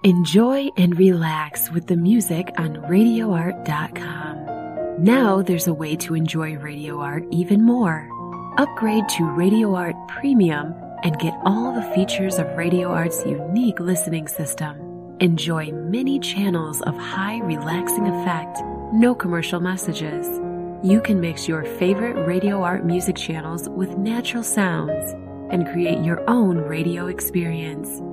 Enjoy and relax with the music on RadioArt.com. Now there's a way to enjoy Radio Art even more. Upgrade to Radio Art Premium and get all the features of Radio Art's unique listening system. Enjoy many channels of high relaxing effect, no commercial messages. You can mix your favorite Radio Art music channels with natural sounds and create your own radio experience.